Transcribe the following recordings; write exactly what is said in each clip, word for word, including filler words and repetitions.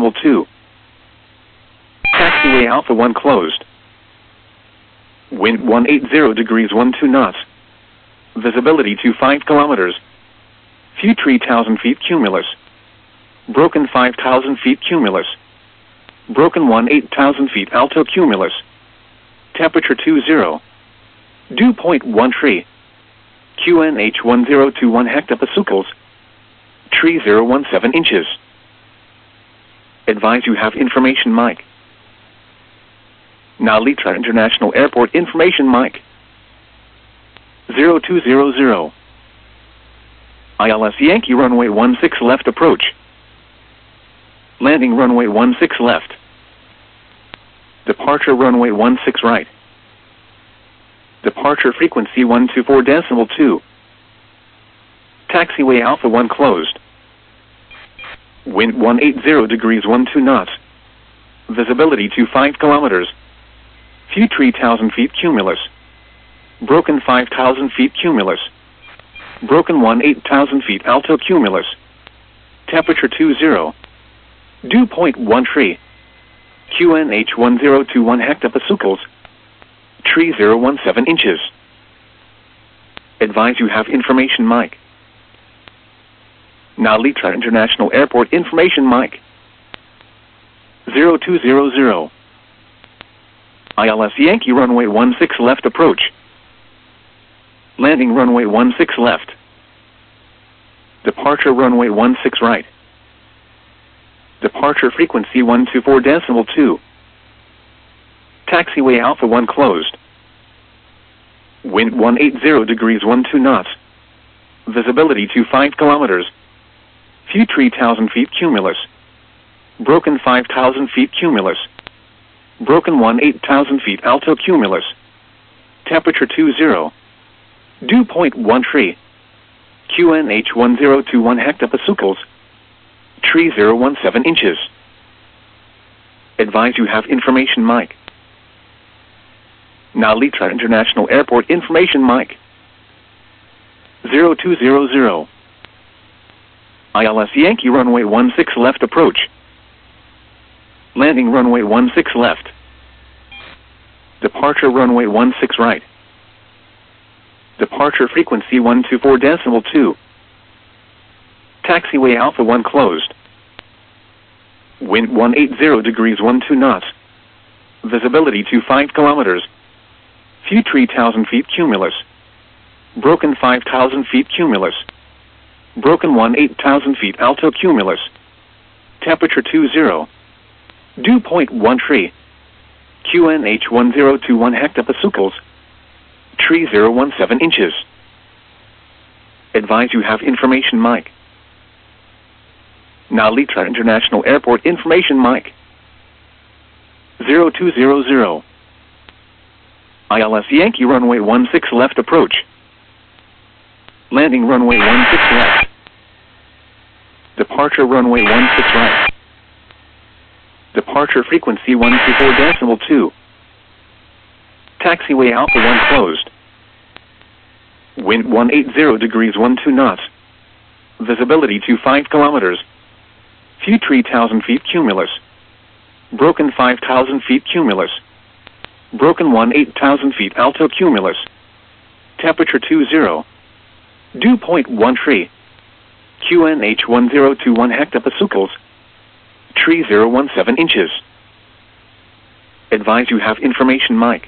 decimal two. Taxiway Alpha one closed. Wind one eighty degrees twelve knots. Visibility to five kilometers. View three thousand feet cumulus. Broken five thousand feet cumulus. Broken one eight thousand feet alto cumulus. Temperature two zero. Dew point one three. Q N H one zero two one hectopascals. three thousand seventeen inches. Advise you have information mic. Now Litra International Airport information mic. zero two zero zero. I L S Yankee runway one six left approach. Landing runway one six left. Departure runway one six right. Departure frequency one two four decimal two. Taxiway Alpha one closed. Wind one eighty degrees twelve knots. Visibility to five kilometers. View three thousand feet cumulus. Broken five thousand feet cumulus. Broken one eight thousand feet alto cumulus. Temperature two zero. Dew point one three. Q N H one zero two one hectopascals. three thousand seventeen inches. Advise you have information mic. Now Litra International Airport information mic. zero two zero zero. I L S Yankee runway one six left approach. Landing runway one six left. Departure runway one six right. Departure frequency one two four decimal two. Taxiway Alpha one closed. Wind one eighty degrees twelve knots. Visibility to five kilometers. View three thousand feet cumulus. Broken five thousand feet cumulus. Broken one eight thousand feet alto cumulus. Temperature two zero. Dew point one three. Q N H one zero two one hectopascals. three thousand seventeen inches. Advise you have information mic. Now Litra International Airport information mic. zero two zero zero. I L S Yankee runway one six left approach. Landing runway one six left. Departure runway one six right. Departure frequency one two four decimal two. Taxiway Alpha one closed. Wind one eighty degrees twelve knots. Visibility to five kilometers. View three thousand feet cumulus. Broken five thousand feet cumulus. Broken one eight thousand feet alto cumulus. Temperature two zero. Dew point one three. Q N H one zero two one hectopascals. three thousand seventeen inches. Advise you have information mic. Now Litra International Airport information mic. zero two zero zero. I L S Yankee runway one six left approach. Landing runway one six left. Departure runway one six right. Departure frequency one two four decimal two. Taxiway Alpha one closed. Wind one eighty degrees twelve knots. Visibility to five kilometers. View three thousand feet cumulus. Broken five thousand feet cumulus. Broken one eight thousand feet alto cumulus. Temperature two zero. Dew point one three. Q N H one zero two one hectopascals. three thousand seventeen inches. Advise you have information mic.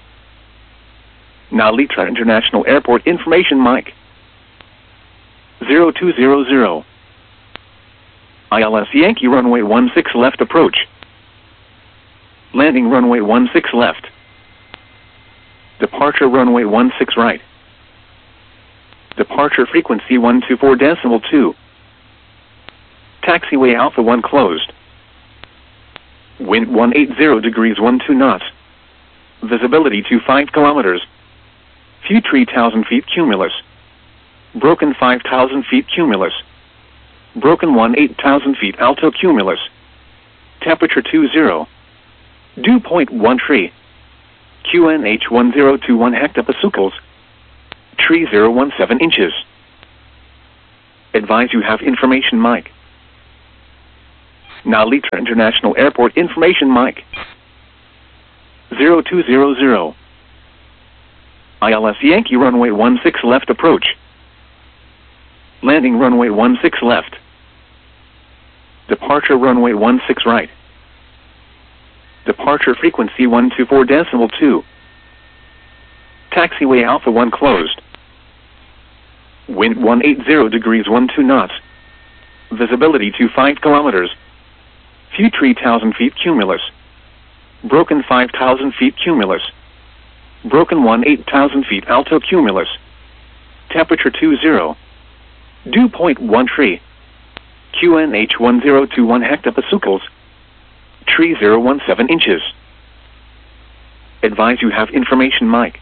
Now Litra International Airport information mic. zero two zero zero. I L S Yankee runway one six left approach. Landing runway one six left. Departure runway one six right. Departure frequency one two four decimal two. Taxiway Alpha one closed. Wind one eighty degrees twelve knots. Visibility to five kilometers. View three thousand feet cumulus. Broken five thousand feet cumulus. Broken one eight thousand feet alto cumulus. Temperature two zero. Dew point one three. Q N H one zero two one hectopascals. three thousand seventeen inches. Advise you have information mic. Now Litra International Airport information mic. zero two zero zero. I L S Yankee runway one six left approach. Landing runway one six left. Departure runway one six right. Departure frequency one two four decimal two. Taxiway Alpha one closed. Wind one eighty degrees one two knots. Visibility to five kilometers. View three thousand feet cumulus. Broken five thousand feet cumulus. Broken one eight thousand feet alto cumulus. Temperature two zero. Dew point one three. Q N H one zero two one hectopascals. Tree zero one seven inches. Advise you have information mic.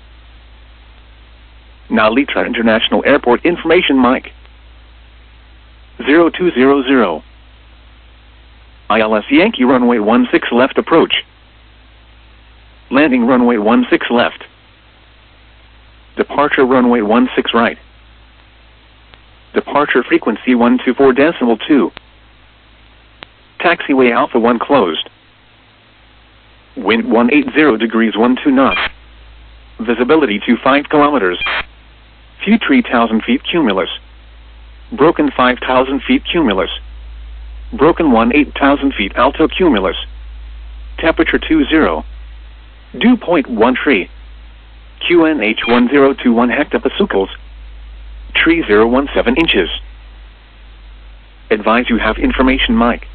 Now Litra International Airport information mic. zero two zero zero. I L S Yankee runway one six left approach. Landing runway one six left. Departure runway one six right. Departure frequency one two four decimal two. Taxiway Alpha one closed. Wind one eighty degrees one two knots. Visibility to five kilometers. View three thousand feet cumulus. Broken five thousand feet cumulus. Broken one eight thousand feet alto cumulus. Temperature two zero. Dew point one three. Q N H one zero two one hectopascals. Tree zero one seven inches. Advise you have information mic.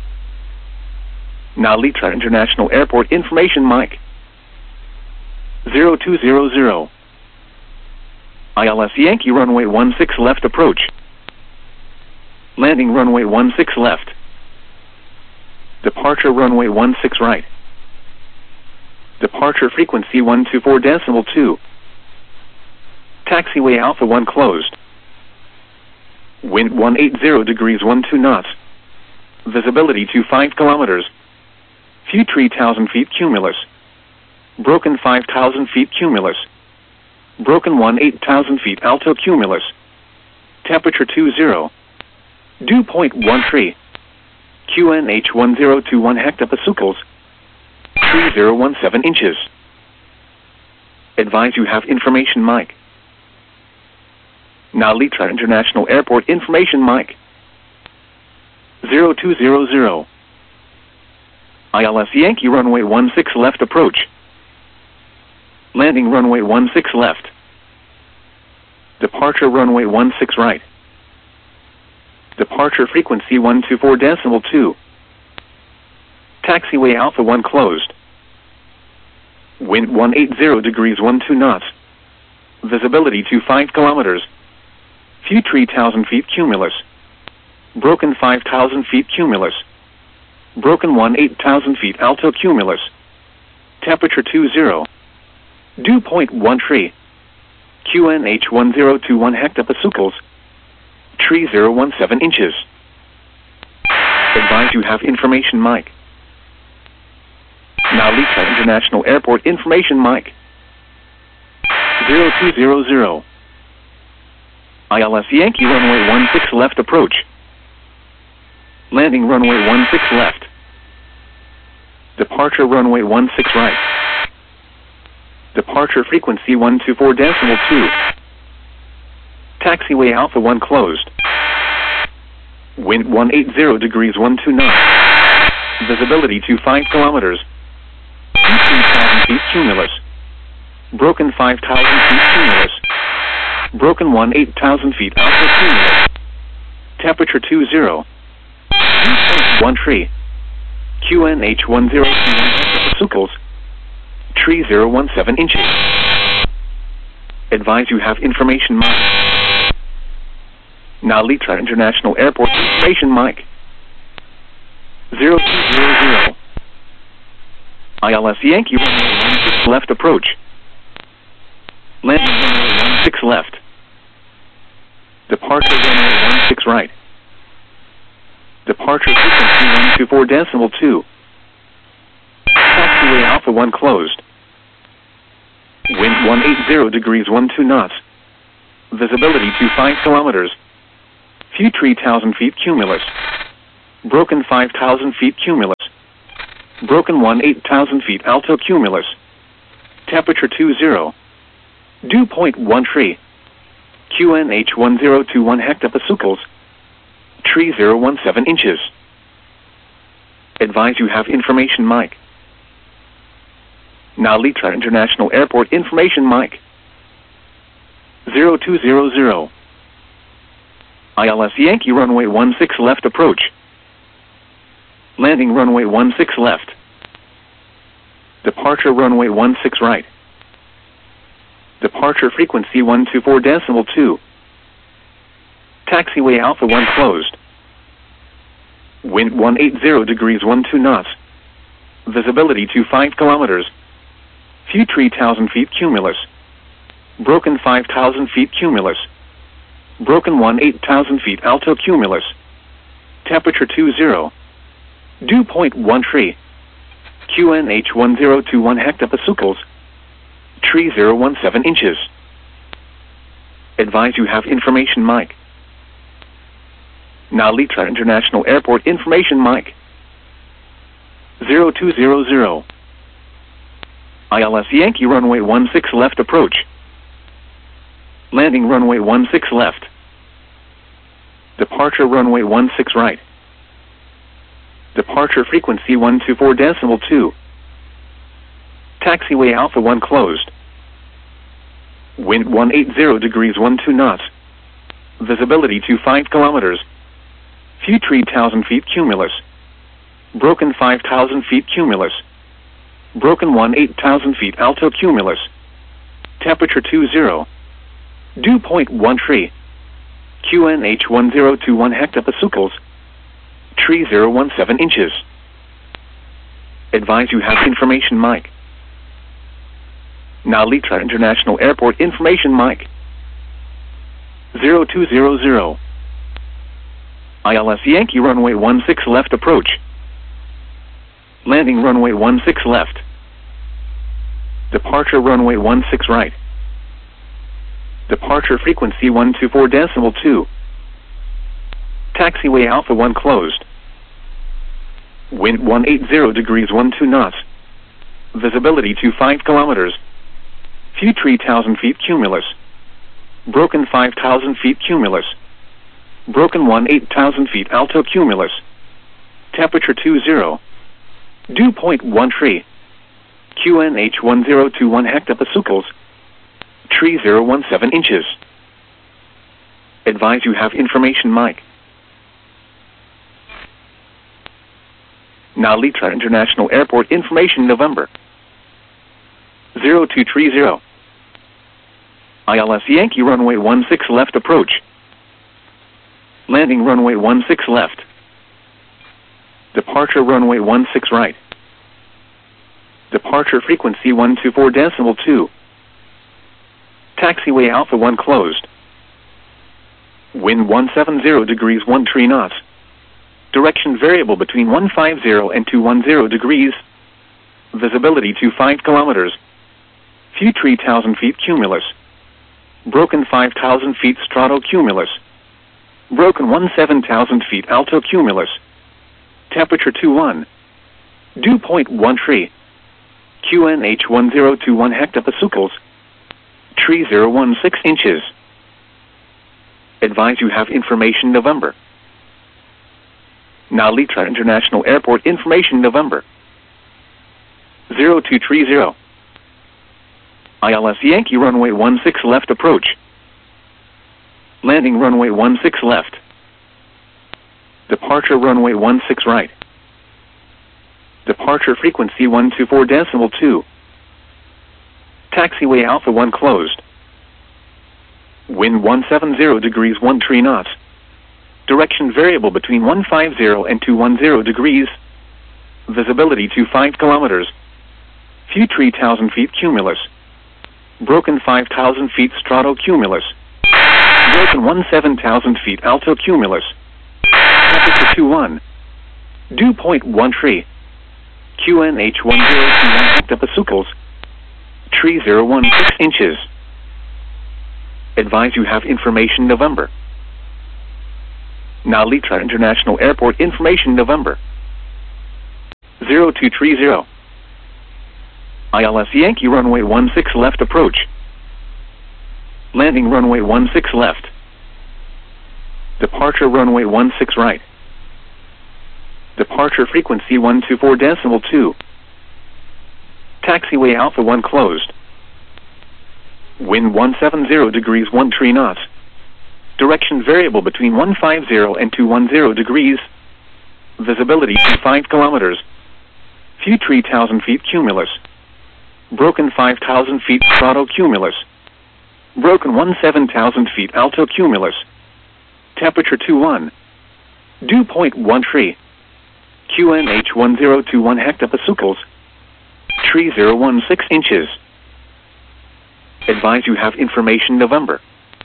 Now Litra International Airport information mic. zero two zero zero. I L S Yankee runway one six left approach. Landing runway one six left. Departure runway one six right. Departure frequency one two four decimal two. Taxiway Alpha one closed. Wind one eighty degrees one two knots. Visibility to five kilometers. View three thousand feet cumulus. Broken five thousand feet cumulus. Broken one eight thousand feet alto cumulus. Temperature two zero. Dew point one three. Q N H one zero two one hectopascals. Tree zero one seven inches. Advise you have information mic. Now Litra International Airport information mic. zero two zero zero. I L S Yankee runway one six left approach. Landing runway one six left. Departure runway one six right. Departure frequency one two four decimal two. Taxiway Alpha one closed. Wind one eighty degrees one two knots. Visibility to five kilometers. View three thousand feet cumulus. Broken five thousand feet cumulus. Broken one eight thousand feet alto cumulus. Temperature two zero. Dew point one three. Q N H one zero two one hectopascals. Tree zero one seven inches. Advise you have information mic. Now Litra International Airport information mic. zero two zero zero. I L S Yankee runway one six left approach. Landing runway one six left. Departure runway one six right. Departure frequency one two four decimal two. Taxiway Alpha one closed. Wind one eighty degrees one two knots. Visibility to five kilometers. three thousand feet cumulus. Broken five thousand feet cumulus. Broken one eight thousand feet alto cumulus. Temperature two zero. Dew point one three. Q N H one zero two one hectopascals. Tree zero one seven inches. Advise you have information mic. Now Litra International Airport information mic. zero two zero zero. I L S Yankee runway one six left approach. Landing runway one six left. Departure runway one six right. Departure frequency one two four decimal two. Taxiway Alpha one closed. Wind one eighty degrees one two knots. Visibility to five kilometers. View three thousand feet cumulus. Broken five thousand feet cumulus. Broken one eight thousand feet alto cumulus. Temperature two zero. Dew point one tree. Q N H one zero two one hectopascals. Tree zero one seven inches. Advise you have information mic. Now Litra International Airport information mic. zero two zero zero. I L S Yankee runway one six left approach. Landing runway one six left. Departure runway one six right. Departure frequency one two four decimal two. Taxiway Alpha one closed. Wind one eighty degrees twelve knots. Visibility to five kilometers. Few three thousand feet cumulus. Broken five thousand feet cumulus. Broken one eight thousand feet alto cumulus. Temperature two zero. Dew point one tree. Q N H one zero two one hectopascals. Tree zero one seven inches. Advise you have information mic. Now Litra International Airport information mic. zero two zero zero. I L S Yankee runway one six left approach. Landing runway one six left. Departure runway one six right. Departure frequency one two four decimal two. Taxiway Alpha one closed. Wind one eighty degrees twelve knots. Visibility to five kilometers. Few three thousand feet cumulus. Broken five thousand feet cumulus. Broken one eight thousand feet alto cumulus. Temperature two zero. Dew point one tree. Q N H one zero two one hectopascals. Tree zero one seven inches. Advise you have information mic. Now Litra International Airport information mic. zero two zero zero. I L S Yankee runway one six left approach. Landing runway one six left. Departure runway one six right. Departure frequency one two four decimal two. Taxiway Alpha one closed. Wind one eighty degrees twelve knots. Visibility to five kilometers. Few three thousand feet cumulus. Broken five thousand feet cumulus. Broken one eight thousand feet alto cumulus. Temperature two zero. Dew point one tree. Q N H one zero two one hectopascals. Tree zero one seven inches. Advise you have information mic. Now Litra International Airport information November. zero two three zero. I L S Yankee runway one six left approach. Landing runway one six left. Departure runway one six right. Departure frequency one two four decimal two. Taxiway Alpha one closed. Wind one seventy degrees thirteen knots. Direction variable between one fifty and two ten degrees. Visibility to five kilometers. Few three thousand feet cumulus. Broken five thousand feet stratocumulus. Broken seventeen thousand feet alto cumulus. Temperature two one. Dew point one tree. Q N H one zero two one hectopascals. Tree zero one six inches. Advise you have information November. Now Litra International Airport information November. zero two three zero. I L S Yankee runway one six left approach. Landing runway one six left. Departure runway one six right. Departure frequency one two four decimal two. Taxiway Alpha one closed. Wind one seventy degrees thirteen knots. Direction variable between one fifty and two ten degrees. Visibility to five kilometers. Few three thousand feet cumulus. Broken five thousand feet stratocumulus. Broken seventeen thousand feet alto cumulus. Temperature two one. Dew point one tree. Q N H one zero two one hectopascals. Tree zero one six inches. Advise you have information November. Now Litra International Airport information November. zero two three zero. I L S Yankee runway one six left approach. Landing runway one six left. Departure runway one six right. Departure frequency one two four decimal two. Taxiway Alpha one closed. Wind one seven zero degrees one three knots. Direction variable between one five zero and two one zero degrees. Visibility five kilometers. View three thousand feet cumulus. Broken five thousand feet throttle cumulus. Broken one seven thousand feet alto cumulus. Temperature two one. Dew point one three. Q N H one zero two one hectopascals. three zero one six inches. Advise you have information November.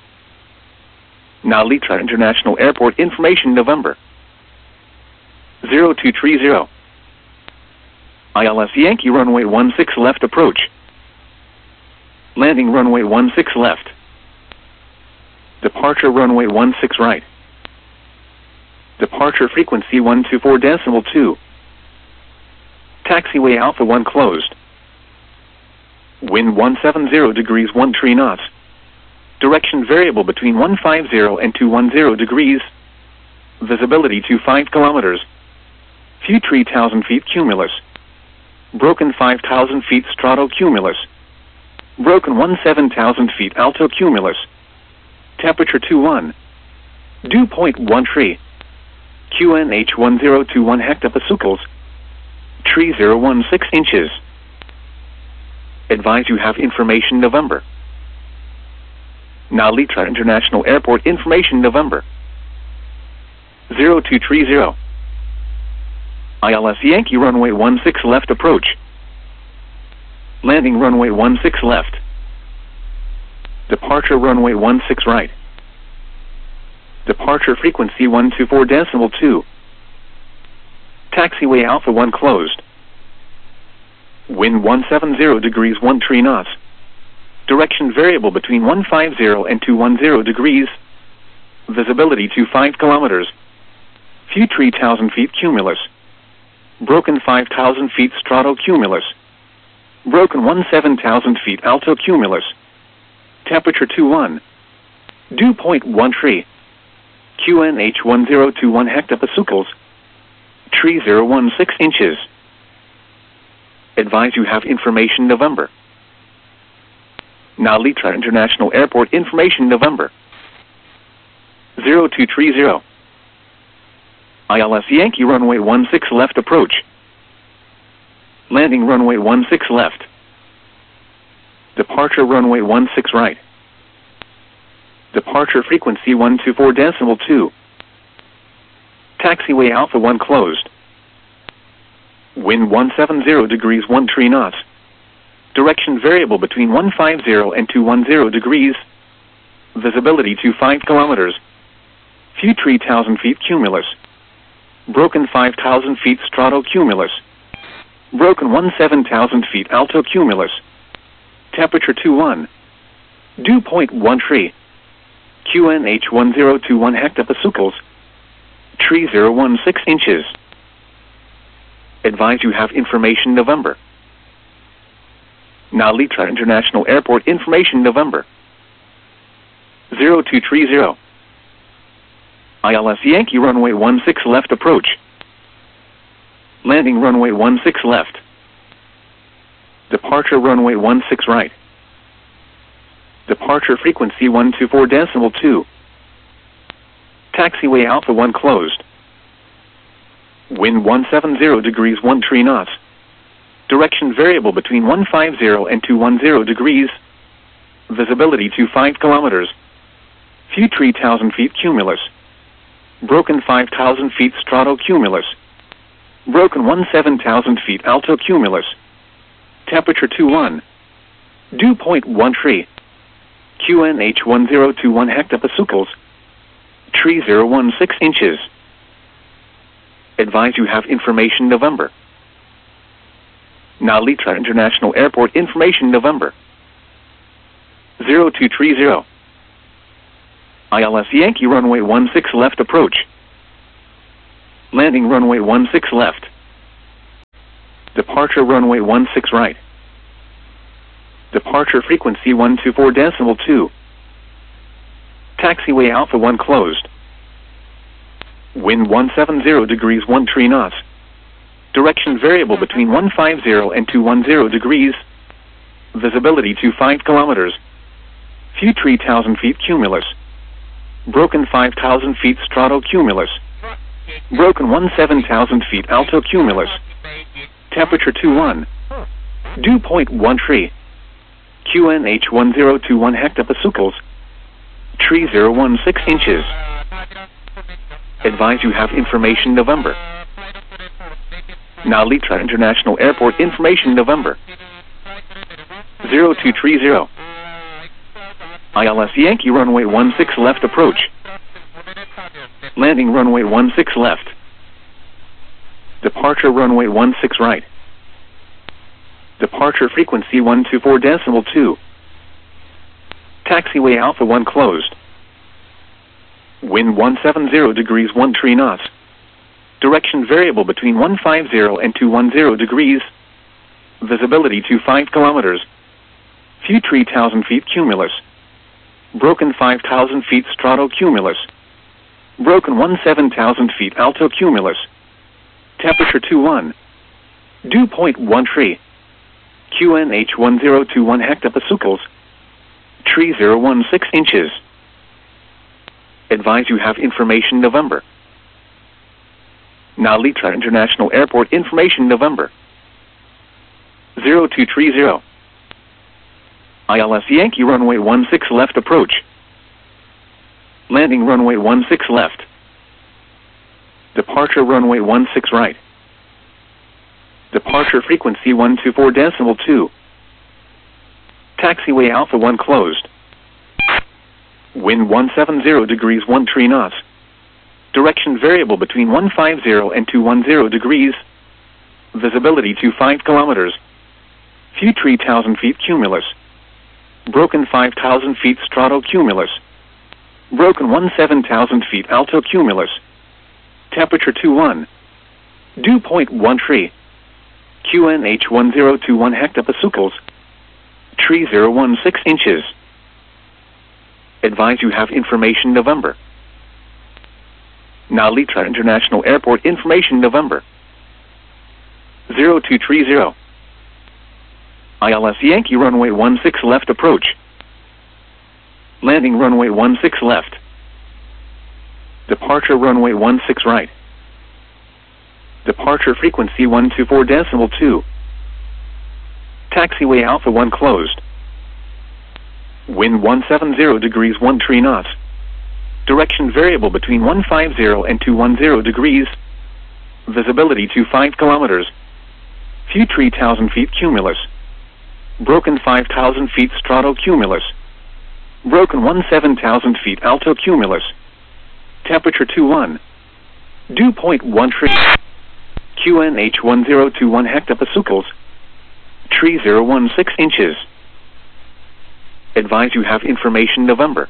Now Litra International Airport information November. zero two three zero. I L S Yankee runway one six left approach. Landing runway one six left. Departure runway one six right. Departure frequency one two four decimal two. Taxiway Alpha one closed. Wind one seven zero degrees one three knots. Direction variable between one five zero and two one zero degrees. Visibility to five kilometers. View three thousand feet cumulus. Broken five thousand feet strato cumulus. Broken one seven thousand feet alto cumulus. Temperature two one. Dew point one three. Q N H one zero two one hectopascals. three zero one six inches. Advise you have information November. Now Litra International Airport information November. zero two three zero. I L S Yankee runway one six left approach. Landing runway one six left. Departure runway one six right. Departure frequency one two four decimal two. Taxiway Alpha one closed. Wind one seven zero degrees one three knots. Direction variable between one five zero and two one zero degrees. Visibility to five kilometers. View three thousand feet cumulus. Broken five thousand feet strato cumulus. Broken one seven thousand feet alto cumulus. Temperature two one. Dew point one three. Q N H one zero two one hectopascals. three zero one six inches. Advise you have information November. Now Litra International Airport information November. zero two three zero. I L S Yankee runway one six left approach. Landing runway one six left. Departure runway one six right. Departure frequency one two four decimal two. Taxiway Alpha one closed. Wind one seven zero degrees one three knots. Direction variable between one five zero and two one zero degrees. Visibility to five kilometers. View three thousand feet cumulus. Broken five thousand feet strato cumulus. Broken one seven thousand feet alto cumulus. Temperature two one. Dew point one three. Q N H one zero two one hectopascals. three zero one six inches. Advise you have information November. Now Litra International Airport information November. zero two three zero. I L S Yankee runway one six left approach. Landing runway one six left. Departure runway one six right. Departure frequency one two four decimal two. Taxiway Alpha one closed. Wind one seven zero degrees one three knots. Direction variable between one five zero and two one zero degrees. Visibility to five kilometers. View three thousand feet cumulus. Broken five thousand feet strato cumulus. Broken one seven thousand feet alto cumulus. Temperature two one. Dew point one three. Q N H one zero two one hectopascals. three zero one six inches. Advise you have information November. Now Litra International Airport information November. zero two three zero. I L S Yankee runway one six left approach. Landing runway one six left. Departure runway one six right. Departure frequency one two four decimal two. Taxiway Alpha one closed. Wind one seven zero degrees one three knots. Direction variable between one five zero and two one zero degrees. Visibility to five kilometers. View three thousand feet cumulus. Broken five thousand feet stratocumulus. Broken one seven thousand feet altocumulus. Temperature two one. Dew point one three. Q N H one zero two one hectopascals. Tree zero one six inches. Advise you have information November. Now Litra International Airport information November. zero two three zero. I L S Yankee runway one six left approach. Landing runway one six left. Departure runway one six right. Departure frequency one two four decimal two. Taxiway Alpha one closed. Wind one seven zero degrees one three knots. Direction variable between one five zero and two one zero degrees. Visibility to five kilometers. View three thousand feet cumulus. Broken five thousand feet stratocumulus. Broken one seven thousand feet altocumulus. Temperature two one. Dew point one three. Q N H one zero two one hectopascals. Tree zero one six inches. Advise you have information November. Now Litra International Airport information November. zero two three zero. I L S Yankee runway one six left approach. Landing runway one six left. Departure runway one six right. Departure frequency one two four decimal two. Taxiway Alpha one closed. Wind one seven zero degrees one three knots. Direction variable between one five zero and two one zero degrees. Visibility to five kilometers. View three thousand feet cumulus. Broken five thousand feet stratocumulus. Broken one seven thousand feet altocumulus. Temperature two one. Dew point one three. Q N H one zero two one hectopascals. Tree zero one six inches. Advise you have information November. Now Litra International Airport information November. zero two three zero. I L S Yankee runway one six left approach. Landing runway one six left. Departure runway one six right. Departure frequency one two four decimal two. Taxiway Alpha one closed. Wind one seven zero degrees one three knots. Direction variable between one five zero and two one zero degrees. Visibility to five kilometers. View three thousand feet cumulus. Broken five thousand feet stratocumulus. Broken one seven thousand feet altocumulus. Temperature two one. Dew point one three. Q N H one zero two one hectopascals. Tree zero one six inches. Advise you have information November.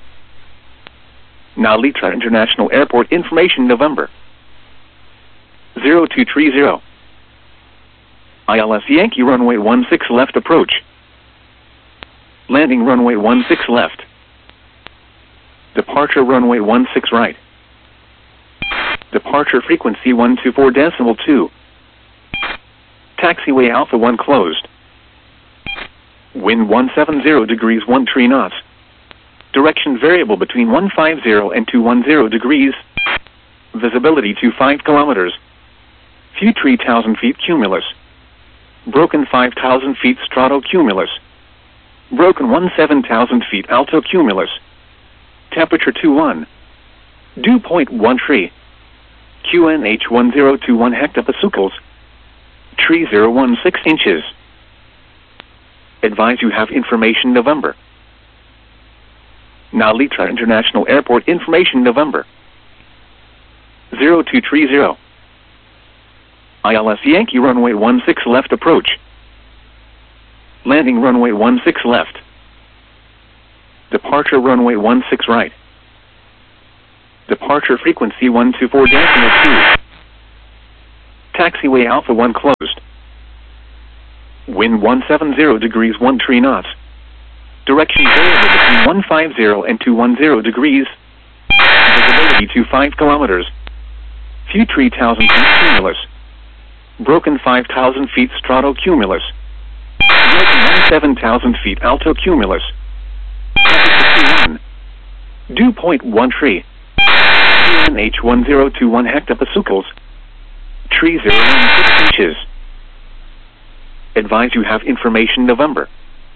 Now Litra International Airport information November. zero two three zero. I L S Yankee runway one six left approach. Landing runway one six left. Departure runway one six right. Departure frequency one two four decimal two. Taxiway Alpha one closed. Wind one seven zero degrees one three knots. Direction variable between one five zero and two one zero degrees. Visibility to five kilometers. View three thousand feet cumulus. Broken five thousand feet stratocumulus. Broken one seven thousand feet altocumulus. Temperature two one. Dew point one three. Q N H one zero two one hectopascals. Tree zero one six inches. Advise you have information November. Now Litra International Airport information November. zero two three zero. I L S Yankee runway one six left approach. Landing runway one six left. Departure runway one six right. Departure frequency one two four decimal two. Taxiway Alpha one closed. Wind one seven zero degrees one three knots. Direction variable between one five zero and two one zero degrees. Visibility to five kilometers. View three thousand feet cumulus. Broken five thousand feet stratocumulus. Broken seven thousand feet altocumulus. Temperature one. Dew point one three. Q N H one zero two one hectopascals. Tree zero one six inches. Advise you have information November.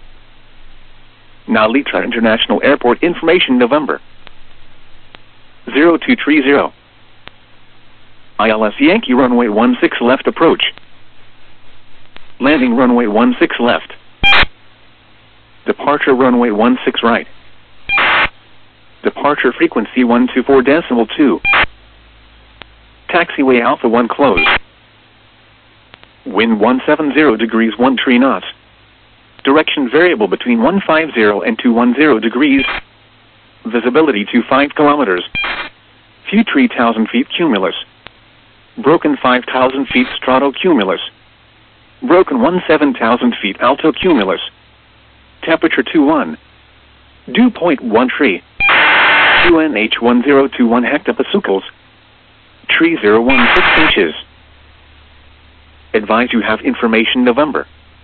Now Litra International Airport information November. zero two three zero. I L S Yankee runway one six left approach. Landing runway one six left. Departure runway one six right. Departure frequency one two four decimal two. Taxiway Alpha one closed. Wind one seven zero degrees one three knots. Direction variable between one five zero and two one zero degrees. Visibility to five kilometers. View three thousand feet cumulus. Broken five thousand feet stratocumulus. Broken one seven thousand feet altocumulus. Temperature two one. Dew point one three. Q N H one zero two one hectopascals. Tree zero one six inches. Advise you have information November.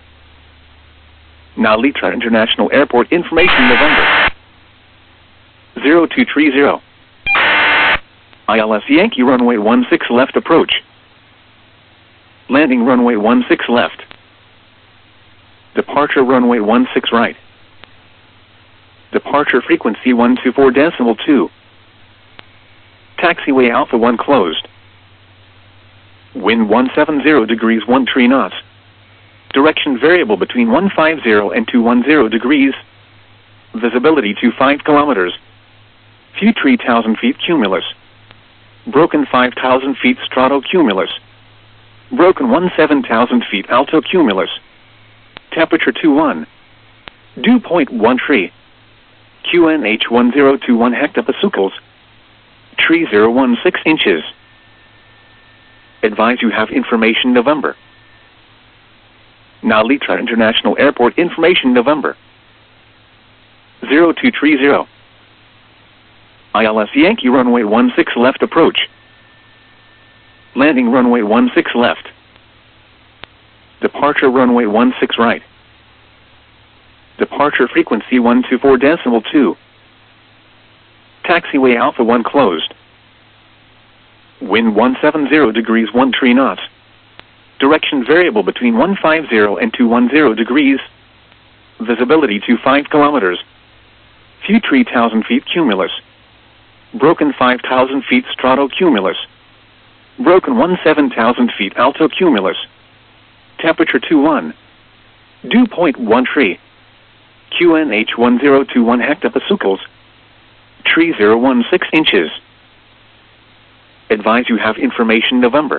Now Litra International Airport information November. zero two three zero. I L S Yankee runway one six left approach. Landing runway one six left. Departure runway one six right. Departure frequency one two four decimal two. Taxiway Alpha one closed. Wind one seven zero degrees one three knots. Direction variable between one five zero and two one zero degrees. Visibility to five kilometers. View three thousand feet cumulus. Broken five thousand feet stratocumulus. Broken one seven thousand feet altocumulus. Temperature two one. Dew point one three. Q N H one zero two one hectopascals. Tree zero one six inches. Advise you have information November. Now Litra International Airport information November. zero two three zero. I L S Yankee runway one six left approach. Landing runway one six left. Departure runway one six right. Departure frequency one two four decimal two. Taxiway Alpha one closed. Wind one seven zero degrees one three knots. Direction variable between one five zero and two one zero degrees. Visibility to five kilometers. View three thousand feet cumulus. Broken five thousand feet stratocumulus. Broken one seven thousand feet altocumulus. Temperature two one. Dew point one three. Q N H one zero two one hectopascals. Tree zero one six inches. Advise you have information November.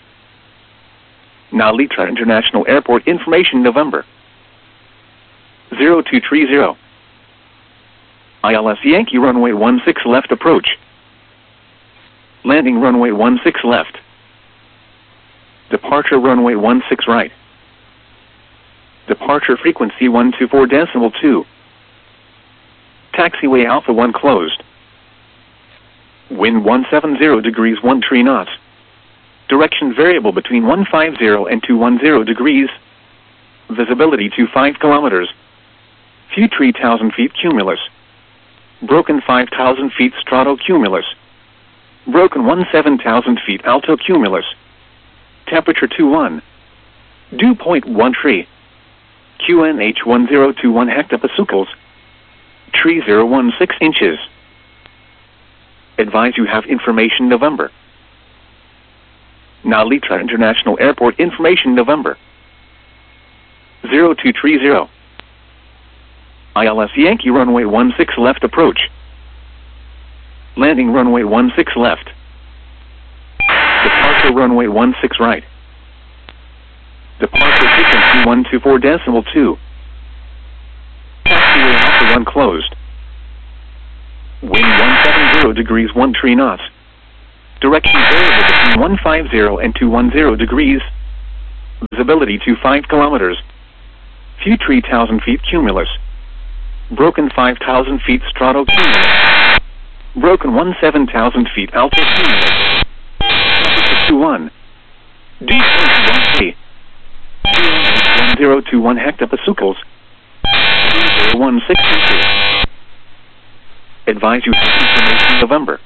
Now Litra International Airport information November. zero two three zero. I L S Yankee runway one six left approach. Landing runway one six left. Departure runway one six right. Departure frequency one two four decimal two. Taxiway Alpha one closed. Wind one seven zero degrees one three knots. Direction variable between one five zero and two one zero degrees. Visibility to five kilometers. View three thousand feet cumulus. Broken five thousand feet stratocumulus. Broken one seven thousand feet altocumulus. Temperature two one. Dew point one three. Q N H one zero two one hectopascals. Tree zero one six inches. Advise you have information November. Now Litra International Airport information November. zero two three zero. I L S Yankee runway one six left approach. Landing runway one six left. Departure runway one six right. Departure frequency one two four decimal two. Taxiway Alpha one closed. Wind one seven zero degrees one three knots. Direction variable between one fifty and two ten degrees. Visibility to five kilometers. View three thousand feet cumulus. Broken five thousand feet stratocumulus. Broken seventeen thousand feet altocumulus. Temperature two one. Dew point one three. one zero two one hectopascals. three zero one six inches. Advise you have information November.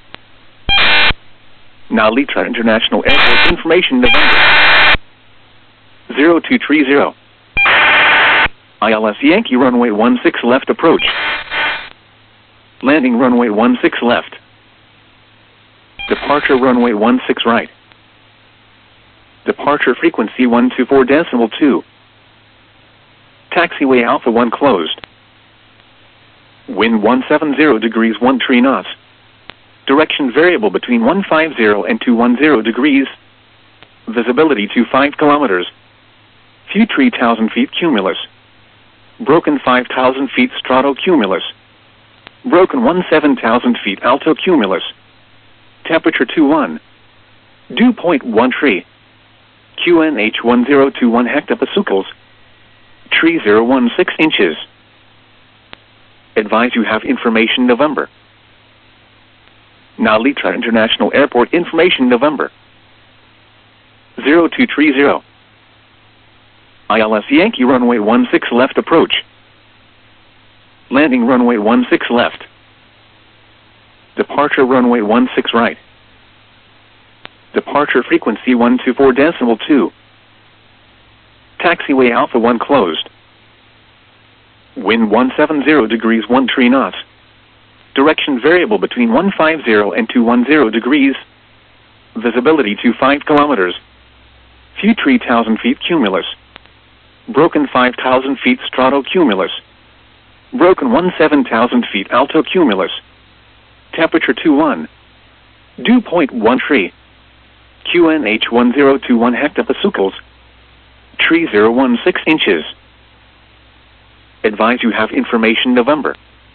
Now Litra International Airport information November. zero two three zero. I L S Yankee runway one six left approach. Landing runway one six left. Departure runway one six right. Departure frequency one two four decimal two. Taxiway Alpha one closed. Wind one seventy degrees one three knots. Direction variable between one fifty and two ten degrees. Visibility to five kilometers. View three thousand feet cumulus. Broken five thousand feet stratocumulus. Broken seventeen thousand feet altocumulus. Temperature two one. Dew point one three. Q N H one zero two one hectopascals. three zero one six inches. Advise you have information November. Now Litra International Airport information November. zero two three zero. I L S Yankee runway one six left approach. Landing runway one six left. Departure runway one six right. Departure frequency one two four decimal two. Taxiway Alpha one closed. Wind one seventy degrees one three knots. Direction variable between one fifty and two ten degrees. Visibility to five kilometers. View three thousand feet cumulus. Broken five thousand feet stratocumulus. Broken seventeen thousand feet altocumulus. Temperature two one. Dew point one three. Q N H one zero two one hectopascals. three zero one six inches. Advise you have information November.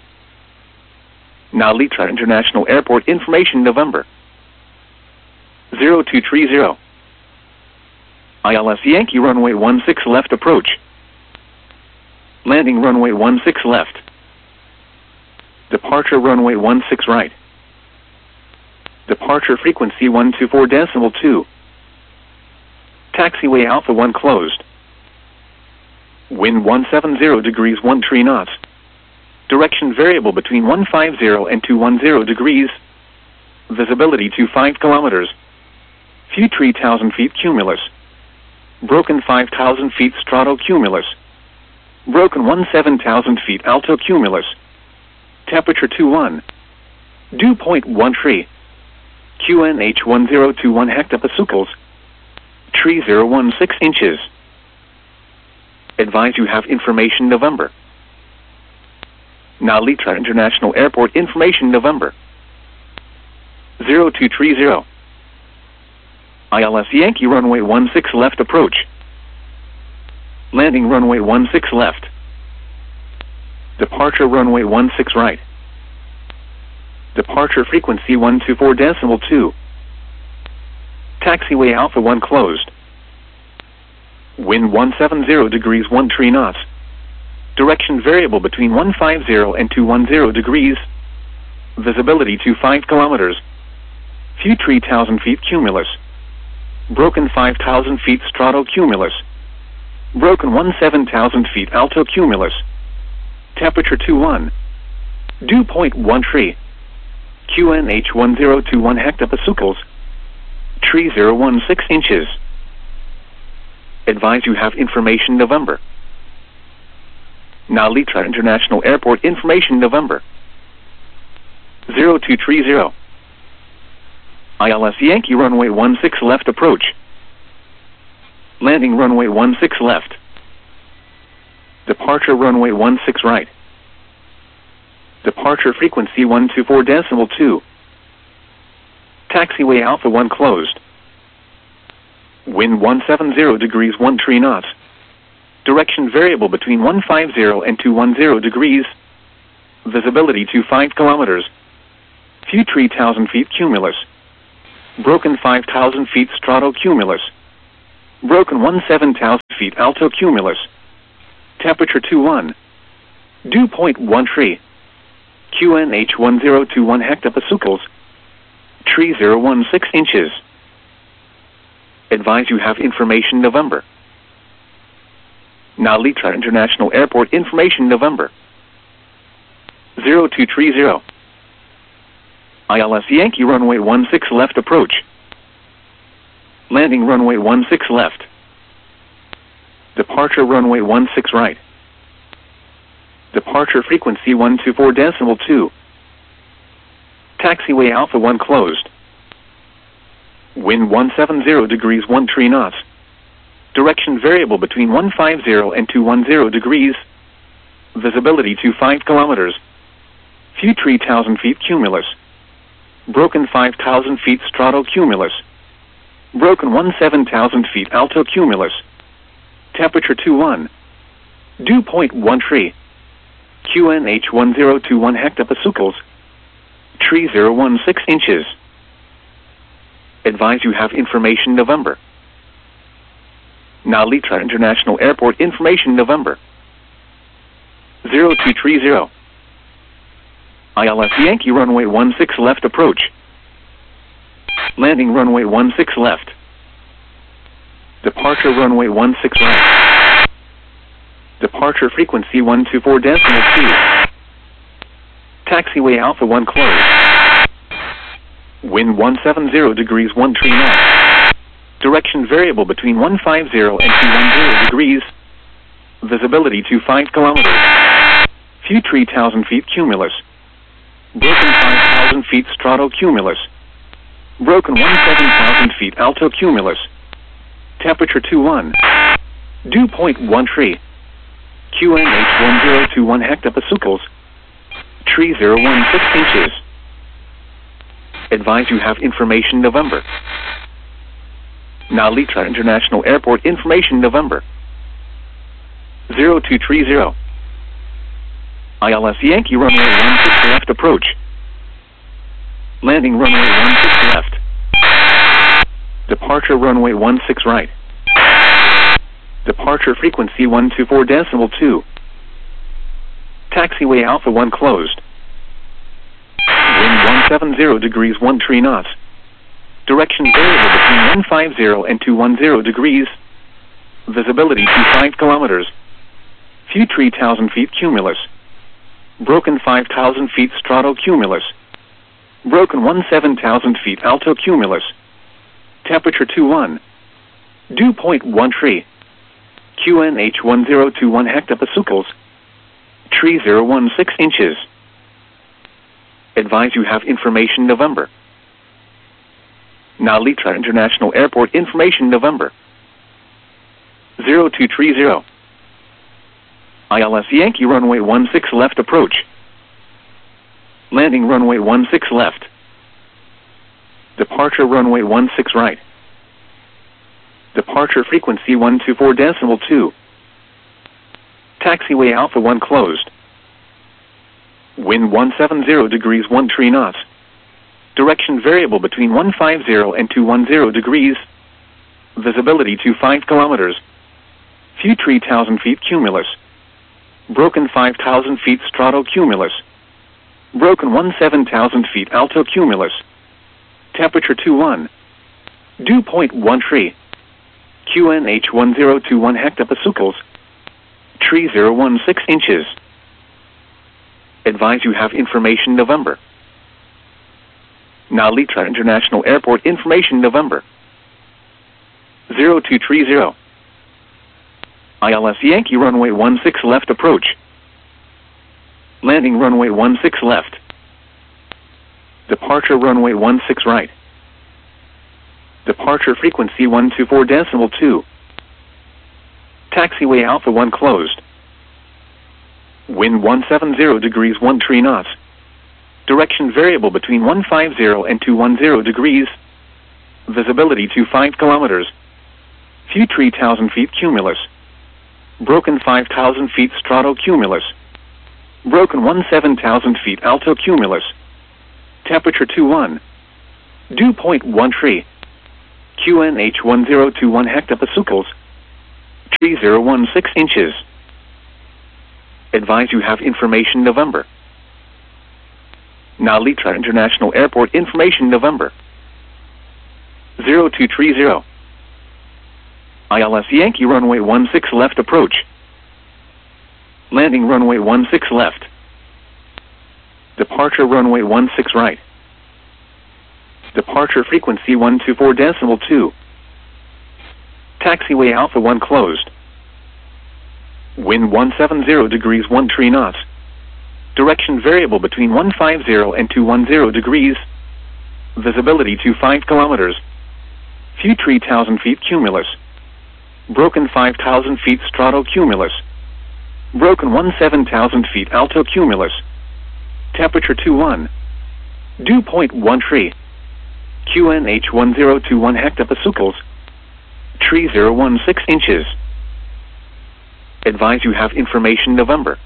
Now Litra International Airport information November. zero two three zero. I L S Yankee runway one six left approach. Landing runway one six left. Departure runway one six right. Departure frequency one two four decimal two. Taxiway Alpha one closed. Wind one seventy degrees one three knots. Direction variable between one fifty and two ten degrees. Visibility to five kilometers. View three thousand feet cumulus. Broken five thousand feet stratocumulus. Broken seventeen thousand feet altocumulus. Temperature two one. Dew point one three. Q N H one zero two one hectopascals. three zero one six inches. Advise you have information November. Now Litra International Airport information November. zero two three zero. I L S Yankee runway one six left approach. Landing runway one six left. Departure runway one six right. Departure frequency one two four decimal two. Taxiway Alpha one closed. Wind one seventy degrees one three knots. Direction variable between one fifty and two ten degrees. Visibility to five kilometers. View three thousand feet cumulus. Broken five thousand feet stratocumulus. Broken seventeen thousand feet altocumulus. Temperature two one. Dew point one three. Q N H one zero two one hectopascals. three zero one six inches. Advise you have information November. Now Litra International Airport information November. zero two three zero. I L S Yankee runway one six left approach. Landing runway one six left. Departure runway one six right. Departure frequency one two four decimal two. Taxiway Alpha one closed. Wind one seventy degrees one three knots. Direction variable between one fifty and two ten degrees. Visibility to five kilometers. View three thousand feet cumulus. Broken five thousand feet stratocumulus. Broken seventeen thousand feet altocumulus. Temperature two one. Dew point one tree. Q N H one zero two one hectopascals. Tree zero one six inches. Advise you have information November. Nalitra International Airport information November. zero two three zero. I L S Yankee runway one six left approach. Landing runway one six left. Departure runway one six right. Departure frequency one two four decimal two. Taxiway Alpha one closed. Wind one seven zero degrees one three knots. Direction variable between one five zero and two one zero degrees. Visibility to five kilometers. Few three thousand feet cumulus. Broken five thousand feet stratocumulus. Broken seventeen thousand feet altocumulus. Temperature two one. Dew point one tree. Q N H one zero two one hectopascals. Tree zero one six inches. Advise you have information November. Nalitra International Airport information November. zero two three zero. I L S Yankee runway one six left approach. Landing runway one six left. Departure runway one six right. Departure frequency one two four decimal two. Taxiway Alpha one closed. Wind one seven zero degrees one three knots. Direction variable between one five zero and two one zero degrees. Visibility to five kilometers. Few three thousand feet cumulus. Broken five thousand feet stratocumulus. Broken seventeen thousand feet altocumulus. Temperature two one. Dew point one tree. Q N H one zero two one hectopascals. Tree zero one six inches. Advise you have information November. Nalitra International Airport information November. zero two three zero. I L S Yankee runway one six left approach. Landing runway one six left. Departure runway one six right. Departure frequency one two four decimal two. Taxiway Alpha one closed. Wind one seven zero degrees one three knots. Direction variable between one five zero and two one zero degrees. Visibility to five kilometers. Few three thousand feet cumulus. Broken five thousand feet stratocumulus. Broken seventeen thousand feet altocumulus. Temperature two one. Dew point one tree. Q N H one zero two one hectopascals. Tree zero one six inches. Advise you have information November. Nalitra International Airport information November. zero two three zero. I L S Yankee runway one six left approach. Landing runway one six left. Departure runway one six right. Departure frequency one two four decimal two. Taxiway Alpha one closed. Wind one seven zero degrees one three knots. Direction variable between one five zero and two one zero degrees. Visibility to five kilometers. Few three thousand feet cumulus. Broken five thousand feet stratocumulus. Broken seventeen thousand feet altocumulus. Temperature two one. Dew point one tree. Q N H one zero two one hectopascals. Tree zero one six inches. Advise you have information November. Nalitra International Airport information November. zero two three zero. I L S Yankee runway one six left approach. Landing runway one six left. Departure runway one six right. Departure frequency one two four decimal two. Taxiway Alpha one closed. Wind one seven zero degrees one three knots. Direction variable between one five zero and two one zero degrees. Visibility to five kilometers. Few three thousand feet cumulus. Broken five thousand feet stratocumulus. Broken seventeen thousand feet altocumulus. Temperature two one. Dew point one tree. Q N H one zero two one hectopascals. Tree zero one six inches. Advise you have information November. Nalitra International Airport information November. zero two three zero. I L S Yankee runway one six left approach. Landing runway one six left. Departure runway one six right. Departure frequency one two four decimal two. Taxiway Alpha one closed. Wind one seven zero degrees one three knots. Direction variable between one five zero and two one zero degrees. Visibility to five kilometers. Few three thousand feet cumulus. Broken five thousand feet stratocumulus. Broken one seven thousand feet altocumulus. Temperature two one. Dew point one tree. Q N H one zero two one hectopascals. Tree zero one six inches. Advise you have information November.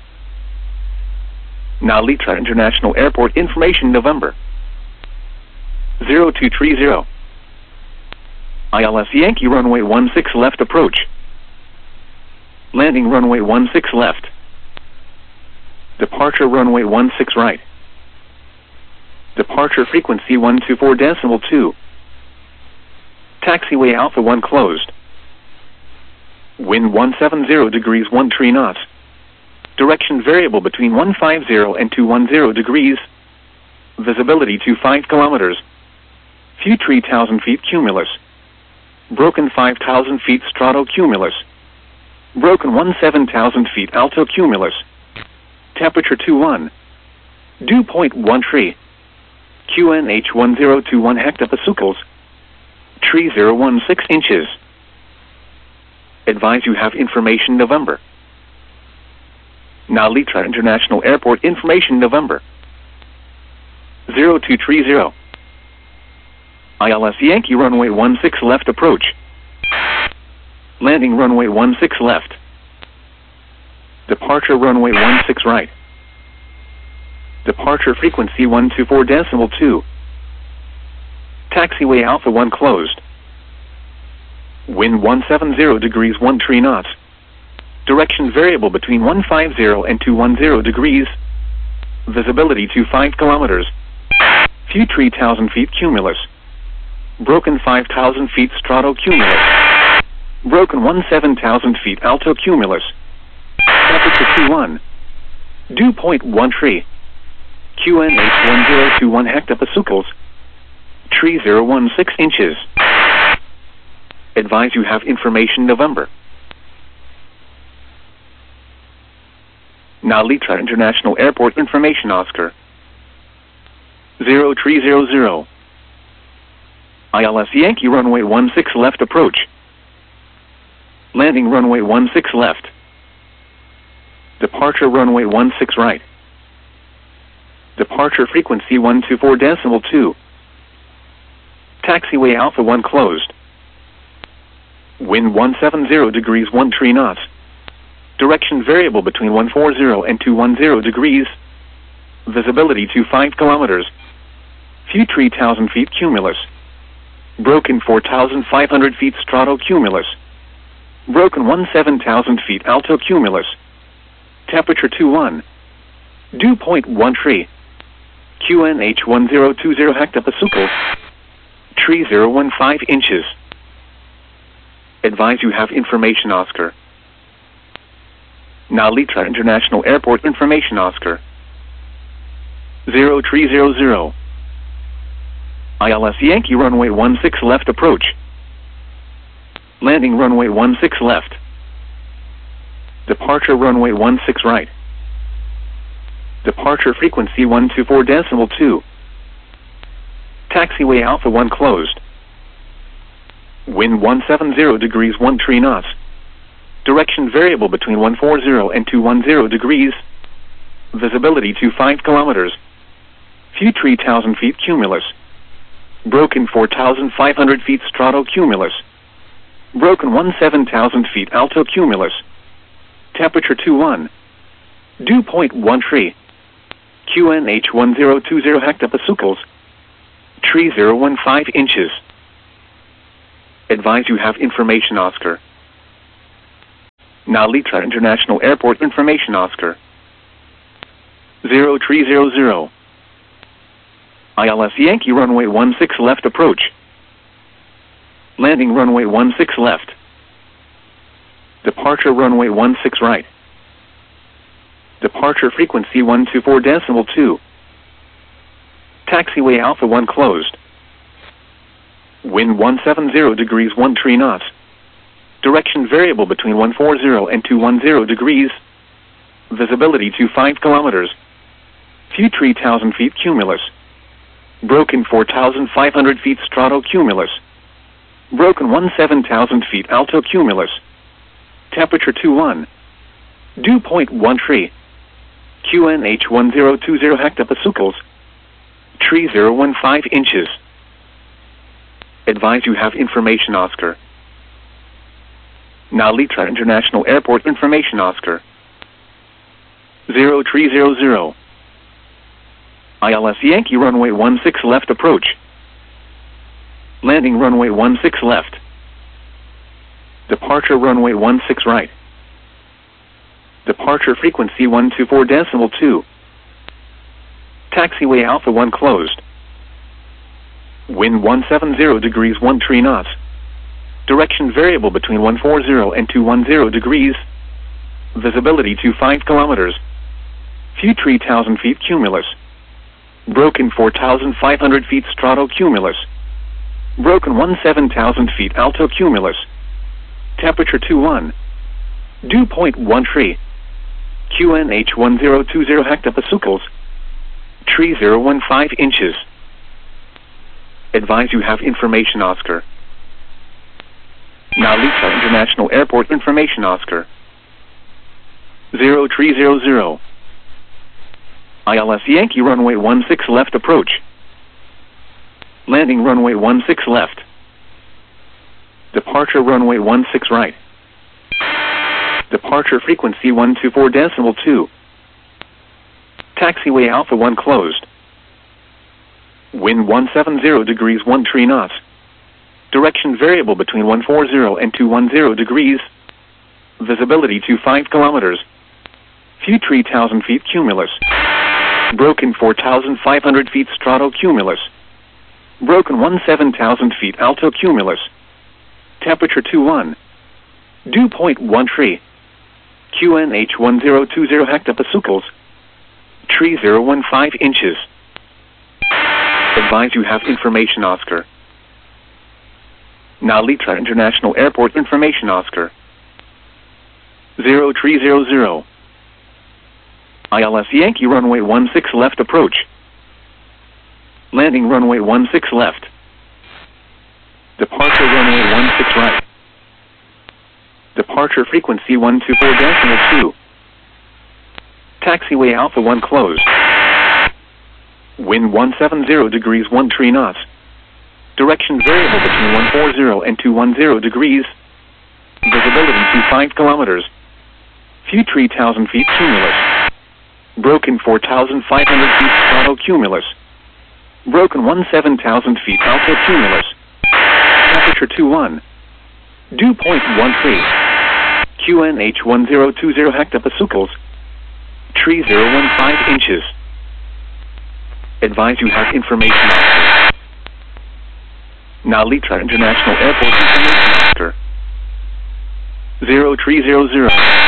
Nalitra International Airport information November. zero two three zero. I L S Yankee runway one six left approach. Landing runway one six left. Departure runway one six right. Departure frequency one two four decimal two. Taxiway Alpha one closed. Wind one seven zero degrees one three knots. Direction variable between one five zero and two one zero degrees. Visibility to five kilometers. Few three thousand feet cumulus. Broken five thousand feet stratocumulus. Broken one seven thousand feet altocumulus. Temperature two one. Dew point one tree. Q N H one zero two one hectopascals. Tree zero one six inches. Advise you have information November. Nalitra International Airport information November. zero two three zero. I L S Yankee runway one six left approach. Landing runway one six left. Departure runway one six right. Departure frequency one two four decimal two. Taxiway Alpha one closed. Wind one seven zero degrees one three knots. Direction variable between one five zero and two one zero degrees. Visibility to five kilometers. Few three thousand feet cumulus. Broken five thousand feet stratocumulus. Broken one seven thousand feet altocumulus. Temperature two one. Dew point one tree. Q N H one zero two one hectopascals. Tree zero one six inches. Advise you have information November. Nalitra International Airport information Oscar. zero three zero zero. I L S Yankee runway one six left approach. Landing runway one six left. Departure runway one six right. Departure frequency one two four decimal two. Taxiway Alpha one closed. Wind one seven zero degrees one three knots. Direction variable between one four zero and two one zero degrees. Visibility to five kilometers. Few three thousand feet cumulus. Broken four thousand five hundred feet stratocumulus. Broken one seven thousand feet altocumulus. Temperature two one. Dew point one tree. Q N H one zero two zero hectopascals. Tree zero one five inches. Advise you have information Oscar. Nalitra International Airport information Oscar. zero three zero zero. I L S Yankee runway one six left approach. Landing runway one six left. Departure runway one six right. Departure frequency one two four decimal two. Taxiway Alpha one closed. Wind one seven zero degrees one three knots. Direction variable between one four zero and two one zero degrees. Visibility to five kilometers. Few three thousand feet cumulus. Broken four thousand five hundred feet stratocumulus. Broken one seven thousand feet altocumulus. Temperature two one. Dew point one tree. Q N H one zero two zero hectopascals. Tree zero one five inches. Advise you have information, Oscar. Nalitra International Airport information, Oscar. Zero tree zero zero. I L S Yankee runway one six left approach. Landing runway one six left. Departure runway one six right. Departure frequency one two four decimal two. Taxiway Alpha one closed. Wind one seven zero degrees one three knots. Direction variable between one four zero and two one zero degrees. Visibility to five kilometers. View three thousand feet cumulus. Broken four thousand five hundred feet stratocumulus. Broken one seven thousand feet altocumulus. Temperature two one. Dew point one three. Q N H one zero two zero hectopascals. Tree zero one five inches. Advise you have information, Oscar. Nalitra International Airport information, Oscar. Zero tree zero zero. I L S Yankee runway one six left approach. Landing runway one six left. Departure runway one six right. Departure frequency one two four decimal two. Taxiway Alpha one closed. Wind one seven zero degrees one three knots. Direction variable between one four zero and two one zero degrees. Visibility to five kilometers. View three thousand feet cumulus. Broken four thousand five hundred feet stratocumulus. Broken one seven thousand feet altocumulus. Temperature two one. Dew point one three. Q N H one zero two zero hectopascals. Tree zero one five inches. Advise you have information, Oscar. Nalitra International Airport information, Oscar. Zero tree zero zero. I L S Yankee runway one six left approach. Landing runway one six left. Departure runway one six right. Departure frequency one two four decimal two. Taxiway Alpha one closed. Wind one seven zero degrees one three knots. Direction variable between one four zero and two one zero degrees. Visibility to five kilometers. View three thousand feet cumulus. Broken four thousand five hundred feet stratocumulus. Broken one seven thousand feet altocumulus. Temperature two one. Dew point one three. Q N H one zero two zero hectopascals. Tree zero one five inches. Advise you have information, Oscar. Nalitra International Airport information, Oscar. Zero tree zero zero. I L S Yankee runway one six left approach. Landing runway one six left. Departure runway one six right. Departure frequency one two four decimal two. Taxiway Alpha one closed. Wind one seven zero degrees one three knots. Direction variable between one four zero and two one zero degrees. Visibility to five kilometers. View three thousand feet cumulus. Broken four thousand five hundred feet stratocumulus. Broken one seven thousand feet altocumulus. Temperature two one. Dew point one three. Q N H one zero two zero hectopascals. Tree zero one five inches. Advise you have information, Oscar. Nalitra International Airport information, Oscar. Zero tree zero zero.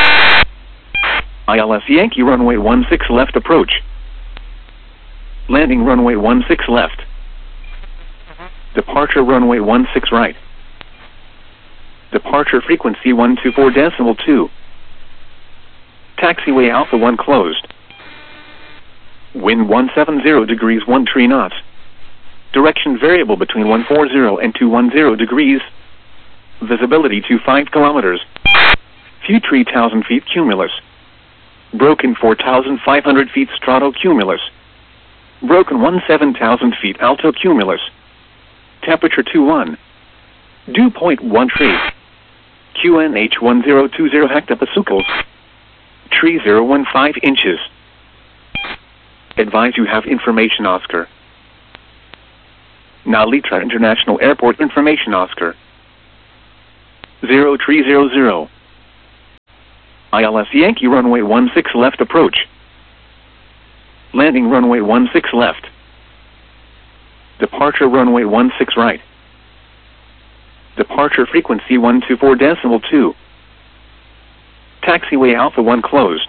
I L S Yankee runway one six left approach. Landing runway one six left. Departure runway one six right. Departure frequency one two four decimal two. Taxiway Alpha one closed. Wind one seven zero degrees one three knots. Direction variable between one four zero and two one zero degrees. Visibility to five kilometers. View three thousand feet cumulus. Broken four thousand five hundred feet stratocumulus. Broken one seven thousand feet altocumulus. Temperature two one. Dew point one three. Q N H one zero two zero hectopascals. Tree zero one five inches. Advise you have information, Oscar. Now Litra International Airport Information Oscar. zero three zero zero. I L S Yankee runway one six left approach. Landing runway one six left. Departure runway one six right. Departure frequency one two four decimal two. Taxiway Alpha one closed.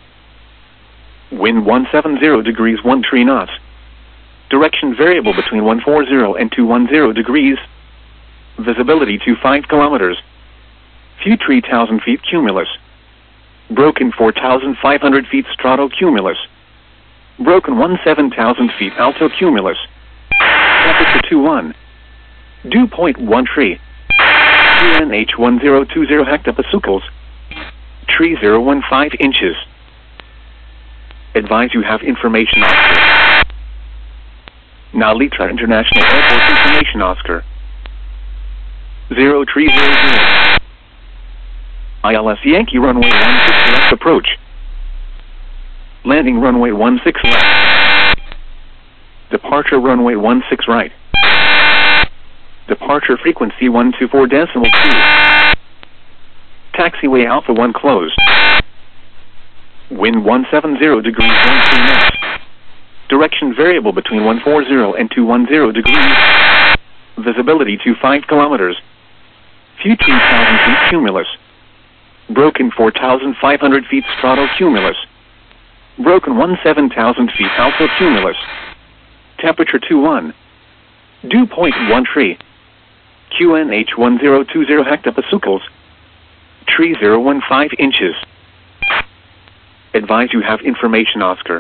Wind one seven zero degrees one three knots. Direction variable between one four zero and two one zero degrees. Visibility to five kilometers. View three thousand feet cumulus. Broken four thousand five hundred feet stratocumulus. Broken seventeen thousand feet altocumulus. Temperature two one. Dew point one three. Q N H one zero two zero hectopascals. three zero one five inches. Advise you have information Oscar. Now Litra International Airport Information Oscar. zero three zero zero. I L S Yankee runway one six left approach. Landing runway one six left. Departure runway one six right. Departure frequency one two four decimal two. Taxiway Alpha one closed. Wind one seven zero degrees one three knots. Direction variable between one four zero and two one zero degrees. Visibility to five kilometers. View three thousand feet cumulus. Broken four thousand five hundred feet stratocumulus. Broken seventeen thousand feet altocumulus. Temperature two one. Dew point one three. Q N H one zero two zero hectopascals. three zero one five inches. Advise you have information Oscar.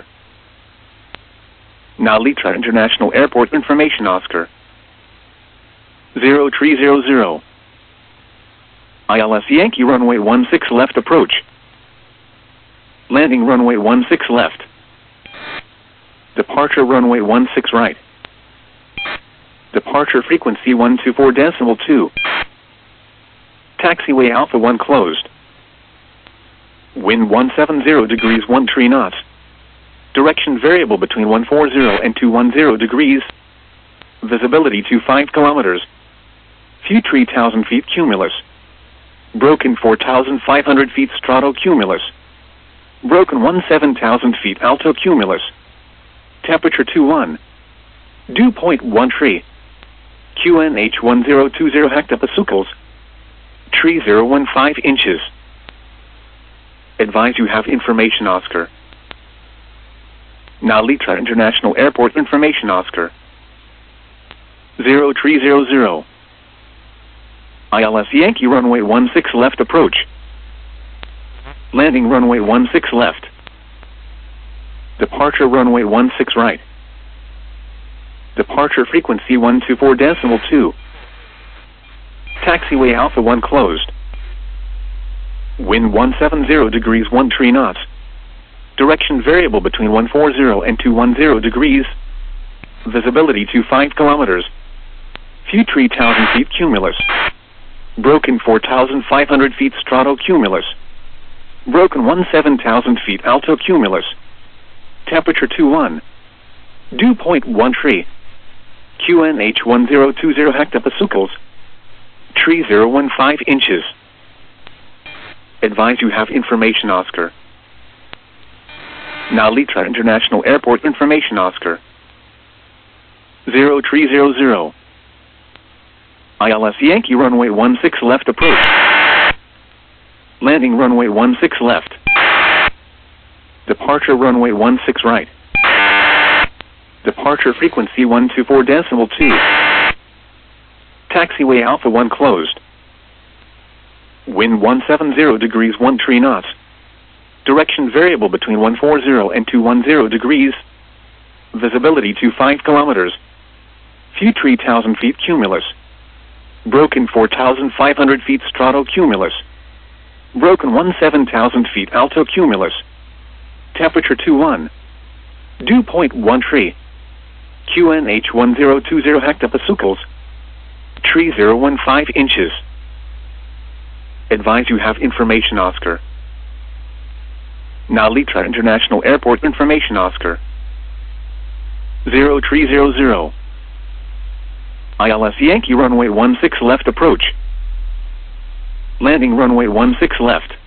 Now Litra International Airport Information Oscar. zero three zero zero. I L S Yankee runway one six left approach. Landing runway one six left. Departure runway one six right. Departure frequency one two four decimal two. Taxiway Alpha one closed. Wind one seven zero degrees one three knots. Direction variable between one four zero and two one zero degrees. Visibility to five kilometers. View three thousand feet cumulus. Broken four thousand five hundred feet stratocumulus. Broken seventeen thousand feet altocumulus. Temperature two one. Dew point one three. Q N H one zero two zero hectopascals. three zero one five inches. Advise you have information Oscar. Now Litra International Airport Information Oscar. zero three zero zero. I L S Yankee runway one six left approach. Landing runway one six left. Departure runway one six right. Departure frequency one two four decimal two. Taxiway Alpha one closed. Wind one seven zero degrees one three knots. Direction variable between one four zero and two one zero degrees. Visibility to five kilometers. View three thousand feet cumulus. Broken four thousand five hundred feet stratocumulus. Broken seventeen thousand feet altocumulus. Temperature two one. Dew point one three. Q N H one zero two zero hectopascals. three zero one five inches. Advise you have information Oscar. Now Litra International Airport Information Oscar. zero three zero zero. I L S Yankee runway one six left approach. Landing runway one six left. Departure runway one six right. Departure frequency one two four decimal two. Taxiway Alpha one closed. Wind one seven zero degrees one three knots. Direction variable between one four zero and two one zero degrees. Visibility to five kilometers. View three thousand feet cumulus. Broken four thousand five hundred feet stratocumulus. Broken seventeen thousand feet altocumulus. Temperature two one. Dew point one three. Q N H one zero two zero hectopascals. three zero one five inches. Advise you have information Oscar. Now Litra International Airport Information Oscar. zero three zero zero. I L S Yankee runway one six left approach. Landing runway one six left.